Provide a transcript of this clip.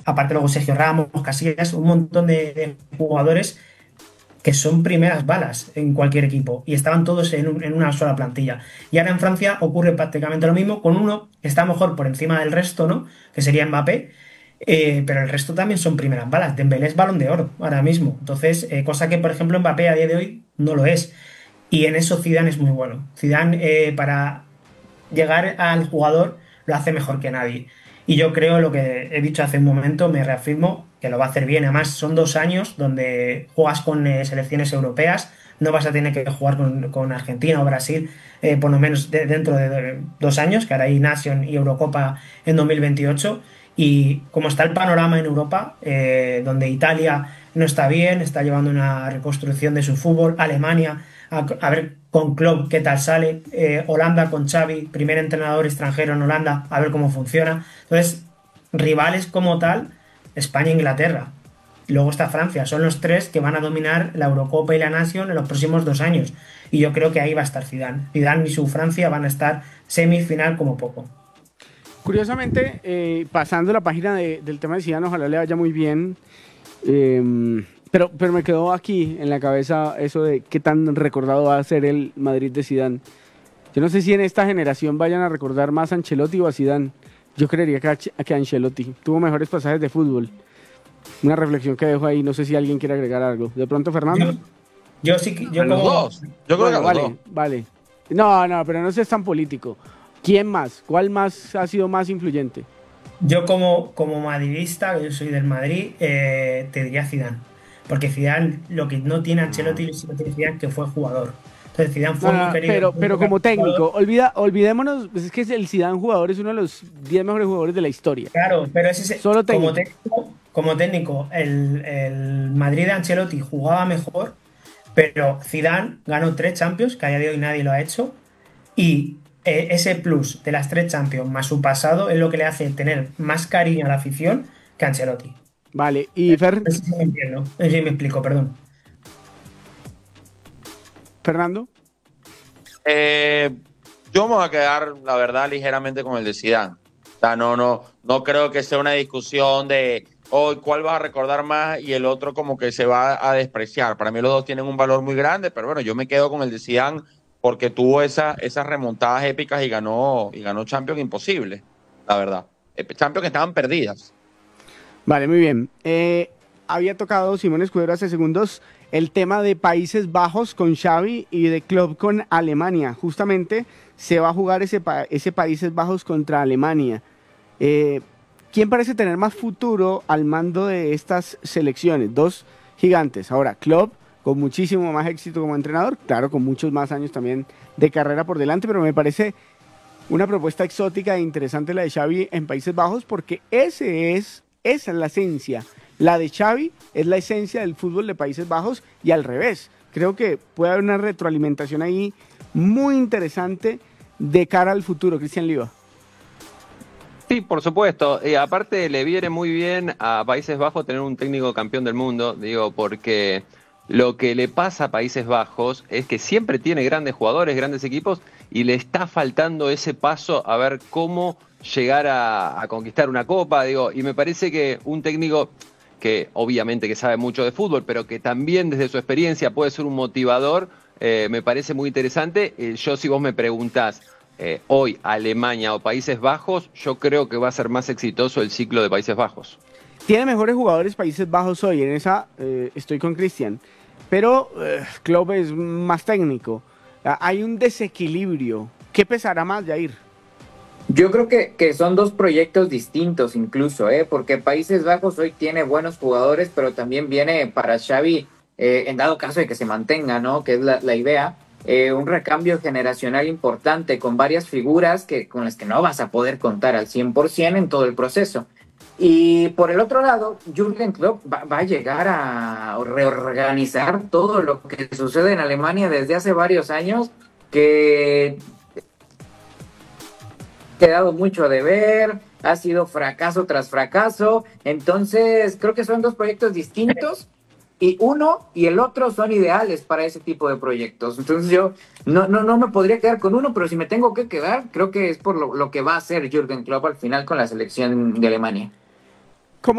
aparte luego Sergio Ramos, Casillas, un montón de jugadores que son primeras balas en cualquier equipo y estaban todos en una sola plantilla. Y ahora en Francia ocurre prácticamente lo mismo, con uno que está mejor por encima del resto, ¿no? Que sería Mbappé, pero el resto también son primeras balas. Dembélé es Balón de Oro ahora mismo. Entonces, cosa que por ejemplo Mbappé a día de hoy no lo es. Y en eso Zidane es muy bueno. Zidane, para llegar al jugador lo hace mejor que nadie. Y yo creo lo que he dicho hace un momento, me reafirmo que lo va a hacer bien. Además, son 2 años donde juegas con selecciones europeas, no vas a tener que jugar con Argentina o Brasil, por lo menos dentro de 2 años, que ahora hay Nation y Eurocopa en 2028. Y como está el panorama en Europa, donde Italia no está bien, está llevando una reconstrucción de su fútbol, Alemania a ver con Klopp qué tal sale, Holanda con Xavi, primer entrenador extranjero en Holanda, a ver cómo funciona. Entonces, rivales como tal, España e Inglaterra. Luego está Francia, son los tres que van a dominar la Eurocopa y la Nation en los próximos 2 años. Y yo creo que ahí va a estar Zidane. Zidane y su Francia van a estar semifinal como poco. Curiosamente, pasando la página del tema de Zidane, ojalá le vaya muy bien. Pero me quedó aquí en la cabeza eso de qué tan recordado va a ser el Madrid de Zidane. Yo no sé si en esta generación vayan a recordar más a Ancelotti o a Zidane. Yo creería que a Ancelotti. Tuvo mejores pasajes de fútbol. Una reflexión que dejo ahí. No sé si alguien quiere agregar algo. De pronto, Yo, Fernando. yo sí, A yo los como, dos. Yo creo que a Bueno, los dos. vale, vale. No, no, pero no seas tan político. ¿Quién más? ¿Cuál más ha sido más influyente? Yo como madridista, que yo soy del Madrid, te diría Zidane. Porque Zidane, lo que no tiene Ancelotti, sí lo tiene Zidane, que fue jugador. Entonces Zidane No, fue muy no, no, querido en su pero época como como jugador. técnico, olvidémonos, pues es que el Zidane jugador es uno de los 10 mejores jugadores de la historia. Claro, pero Solo técnico. como técnico, el Madrid de Ancelotti jugaba mejor, pero Zidane ganó 3 Champions, que a día de hoy nadie lo ha hecho, y ese plus de las 3 Champions más su pasado es lo que le hace tener más cariño a la afición que Ancelotti. Vale, y No sé si me entiendo, no sé si me explico, perdón. Fernando. Eh, yo me voy a quedar, la verdad, ligeramente con el de Zidane. O sea, no creo que sea una discusión de hoy cuál vas a recordar más y el otro como que se va a despreciar. Para mí los dos tienen un valor muy grande, pero bueno, yo me quedo con el de Zidane porque tuvo esas remontadas épicas y ganó Champions imposible, la verdad. Champions que estaban perdidas. Vale, muy bien. Había tocado Simón Escudero hace segundos el tema de Países Bajos con Xavi y de Club con Alemania. Justamente se va a jugar ese Países Bajos contra Alemania. Eh, ¿Quién parece tener más futuro al mando de estas selecciones? Dos gigantes. Ahora, Klopp con muchísimo más éxito como entrenador, claro, con muchos más años también de carrera por delante, pero me parece una propuesta exótica e interesante la de Xavi en Países Bajos porque esa es la esencia. La de Xavi es la esencia del fútbol de Países Bajos y al revés. Creo que puede haber una retroalimentación ahí muy interesante de cara al futuro, Cristian Liva. Sí, por supuesto. Aparte le viene muy bien a Países Bajos tener un técnico campeón del mundo, digo, porque lo que le pasa a Países Bajos es que siempre tiene grandes jugadores, grandes equipos, y le está faltando ese paso a ver cómo llegar a conquistar una copa, digo, y me parece que un técnico que obviamente que sabe mucho de fútbol, pero que también desde su experiencia puede ser un motivador, me parece muy interesante. Yo si vos me preguntás hoy Alemania o Países Bajos, yo creo que va a ser más exitoso el ciclo de Países Bajos. Tiene mejores jugadores Países Bajos hoy, en esa estoy con Cristian, pero Klopp es más técnico. Hay un desequilibrio. ¿Qué pesará más, Jair? Yo creo que son dos proyectos distintos incluso, porque Países Bajos hoy tiene buenos jugadores, pero también viene para Xavi, en dado caso de que se mantenga, ¿no? Que es la idea, un recambio generacional importante con varias figuras con las que no vas a poder contar al 100% en todo el proceso. Y por el otro lado, Jürgen Klopp va a llegar a reorganizar todo lo que sucede en Alemania desde hace varios años, que quedado mucho de ver, ha sido fracaso tras fracaso, entonces creo que son dos proyectos distintos y uno y el otro son ideales para ese tipo de proyectos. Entonces yo no me podría quedar con uno, pero si me tengo que quedar, creo que es por lo que va a hacer Jürgen Klopp al final con la selección de Alemania.